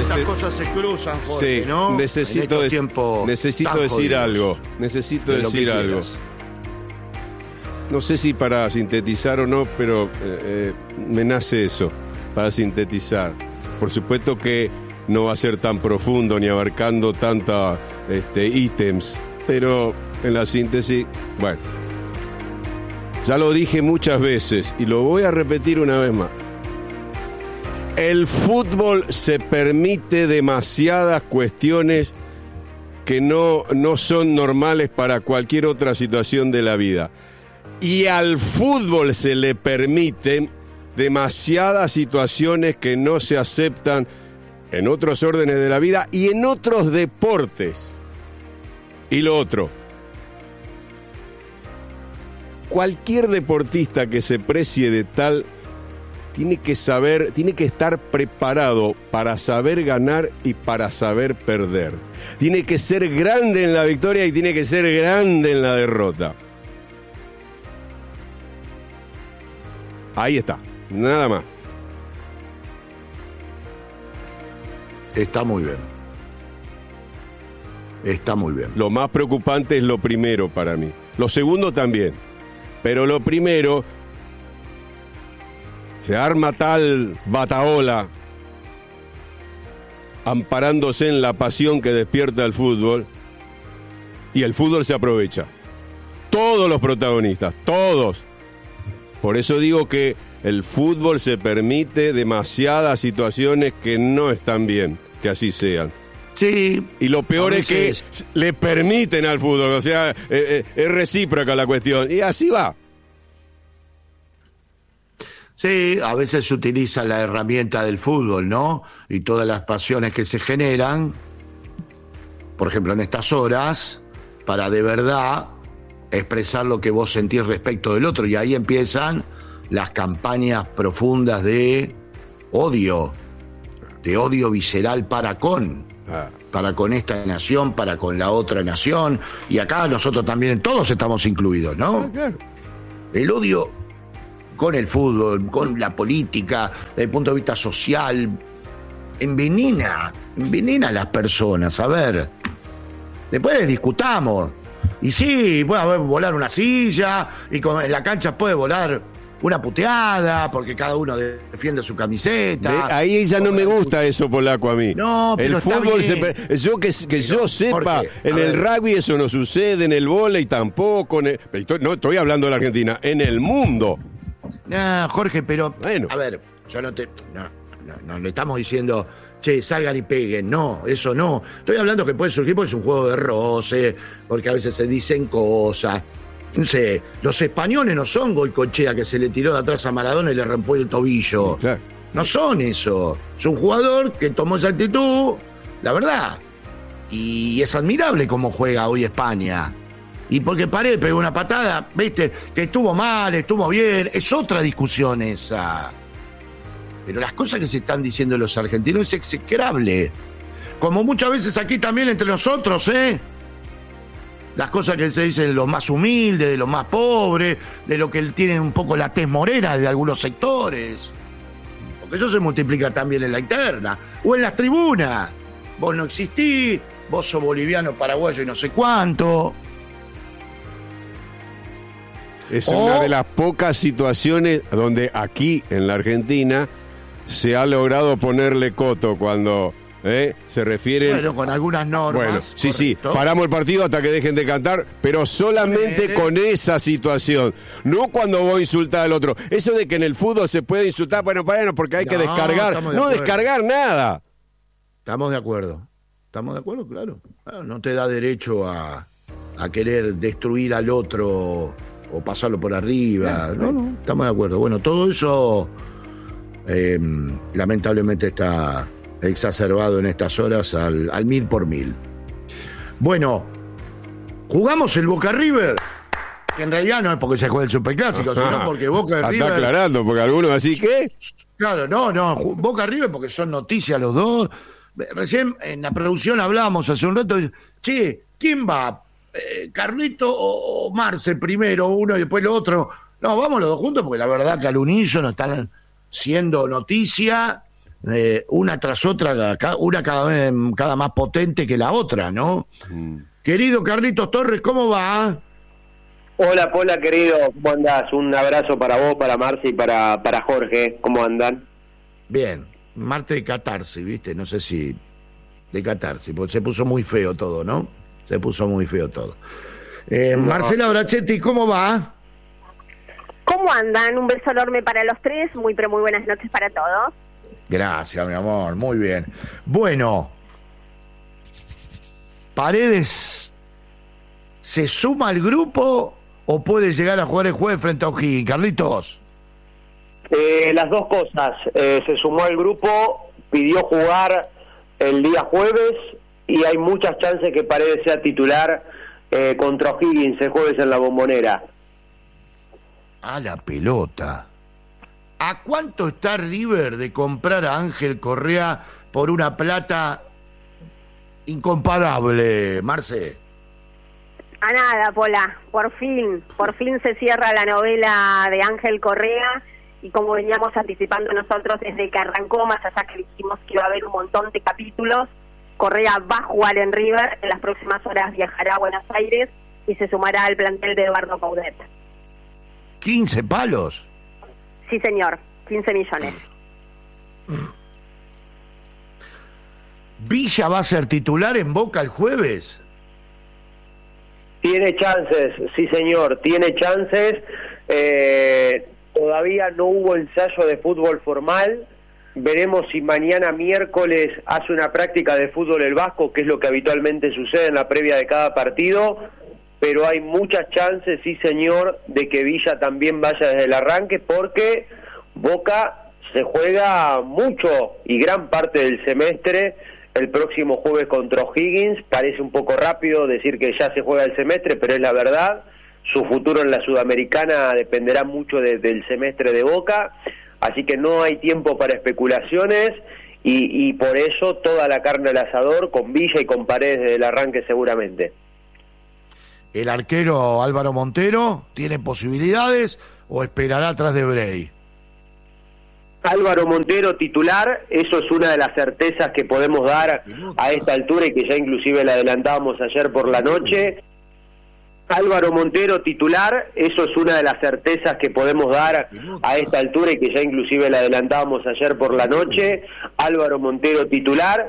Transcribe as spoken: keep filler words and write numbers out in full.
estas cosas se cruzan, Jorge, sí, ¿no? necesito, de, necesito decir algo. Necesito de decir algo. No sé si para sintetizar o no, pero eh, me nace eso, para sintetizar. Por supuesto que no va a ser tan profundo ni abarcando tanta este, ítems, pero en la síntesis, bueno, ya lo dije muchas veces y lo voy a repetir una vez más. El fútbol se permite demasiadas cuestiones que no, no son normales para cualquier otra situación de la vida. Y al fútbol se le permiten demasiadas situaciones que no se aceptan en otros órdenes de la vida y en otros deportes. Y lo otro, cualquier deportista que se precie de tal tiene que saber, tiene que estar preparado para saber ganar y para saber perder. Tiene que ser grande en la victoria y tiene que ser grande en la derrota. Ahí está, nada más. Está muy bien. Está muy bien. Lo más preocupante es lo primero para mí. Lo segundo también. Pero lo primero, se arma tal batahola amparándose en la pasión que despierta el fútbol y el fútbol se aprovecha. Todos los protagonistas, todos. Por eso digo que el fútbol se permite demasiadas situaciones que no están bien, que así sean. Sí. Y lo peor es que le permiten al fútbol, o sea, eh, eh, es recíproca la cuestión. Y así va. Sí, a veces se utiliza la herramienta del fútbol, ¿no? Y todas las pasiones que se generan, por ejemplo, en estas horas, para de verdad expresar lo que vos sentís respecto del otro. Y ahí empiezan las campañas profundas de odio, de odio visceral para con, ah. para con esta nación, para con la otra nación. Y acá nosotros también, todos estamos incluidos, ¿no? Ah, claro. El odio con el fútbol, con la política, desde el punto de vista social, envenena, envenena a las personas. A ver, después discutamos. Y sí, puede volar una silla, y con, en la cancha puede volar una puteada, porque cada uno defiende su camiseta. De, ahí ya no me gusta eso, Polaco, a mí. No, pero el fútbol está bien. Se, yo que, que pero, yo sepa, en el ver. rugby eso no sucede, en el vóley tampoco, en el, estoy, no estoy hablando de la Argentina, en el mundo. No, Jorge, pero bueno. A ver, yo no te no, no, no le estamos diciendo, che, salgan y peguen, no, eso no. Estoy hablando que puede surgir porque es un juego de roce, porque a veces se dicen cosas. No sé, los españoles no son Goicoechea que se le tiró de atrás a Maradona y le rompió el tobillo. Sí, claro. No son eso. Es un jugador que tomó esa actitud, la verdad. Y es admirable cómo juega hoy España. Y porque Paredes pegó una patada, viste, que estuvo mal, estuvo bien, es otra discusión esa. Pero las cosas que se están diciendo los argentinos es execrable. Como muchas veces aquí también entre nosotros, ¿eh? Las cosas que se dicen de los más humildes, de los más pobres, de lo que tienen un poco la tez morena de algunos sectores. Porque eso se multiplica también en la interna. O en las tribunas. Vos no existís, vos sos boliviano, paraguayo y no sé cuánto. Es oh. una de las pocas situaciones donde aquí en la Argentina se ha logrado ponerle coto cuando ¿eh? se refieren... Bueno, con algunas normas. Bueno, sí, correcto. sí, paramos el partido hasta que dejen de cantar, pero solamente eh, con esa situación, no cuando voy a insultar al otro. Eso de que en el fútbol se puede insultar, bueno, bueno, porque hay no, que descargar, de no descargar nada. Estamos de acuerdo, estamos de acuerdo, claro. claro no te da derecho a, a querer destruir al otro... o pasarlo por arriba. No, no, estamos de acuerdo. Bueno, todo eso eh, lamentablemente está exacerbado en estas horas al, al mil por mil. Bueno, jugamos el Boca River, que en realidad no es porque se juegue el Superclásico, sino porque Boca River... Está aclarando, porque algunos así que... Claro, no, no, Boca River porque son noticias los dos. Recién en la producción hablábamos hace un rato, che, ¿quién va? Eh, Carlito o, o Marce primero, uno y después lo otro. No, vamos los dos juntos porque la verdad que al unísono están siendo noticia eh, una tras otra, una cada vez cada más potente que la otra, ¿no? Mm. Querido Carlitos Torres, ¿cómo va? Hola, Pola, querido, ¿cómo andás? Un abrazo para vos, para Marce y para, para Jorge, ¿cómo andan? Bien, Marte de catarsis, ¿viste? No sé si de catarsis, porque se puso muy feo todo, ¿no? Se puso muy feo todo. Eh, no. Marcela Brachetti, ¿cómo va? ¿Cómo andan? Un beso enorme para los tres, muy pero muy buenas noches para todos. Gracias, mi amor, muy bien. Bueno, Paredes, ¿se suma al grupo o puede llegar a jugar el jueves frente a O'Higgins? Carlitos. Eh, las dos cosas. Eh, se sumó al grupo, pidió jugar el día jueves y hay muchas chances que Paredes sea titular eh, contra O'Higgins el jueves en la Bombonera. A la pelota. ¿A cuánto está River de comprar a Ángel Correa por una plata incomparable, Marce? A nada, Pola. Por fin, por fin se cierra la novela de Ángel Correa y como veníamos anticipando nosotros desde que arrancó, más allá que dijimos que iba a haber un montón de capítulos, Correa va a jugar en River, en las próximas horas viajará a Buenos Aires y se sumará al plantel de Eduardo Paudet. ¿quince palos? Sí, señor, quince millones. ¿Villa va a ser titular en Boca el jueves? Tiene chances, sí señor, tiene chances. Eh, todavía no hubo ensayo de fútbol formal. Veremos si mañana miércoles hace una práctica de fútbol el Vasco, que es lo que habitualmente sucede en la previa de cada partido. Pero hay muchas chances, sí señor, de que Villa también vaya desde el arranque, porque Boca se juega mucho y gran parte del semestre el próximo jueves contra O'Higgins. Parece un poco rápido decir que ya se juega el semestre, pero es la verdad. Su futuro en la Sudamericana dependerá mucho de, del semestre de Boca, así que no hay tiempo para especulaciones y, y por eso toda la carne al asador con Villa y con Paredes desde el arranque seguramente. ¿El arquero Álvaro Montero tiene posibilidades o esperará atrás de Bray? Álvaro Montero titular, eso es una de las certezas que podemos dar a esta altura y que ya inclusive la adelantábamos ayer por la noche. Álvaro Montero titular, eso es una de las certezas que podemos dar a esta altura y que ya inclusive la adelantábamos ayer por la noche. Álvaro Montero titular.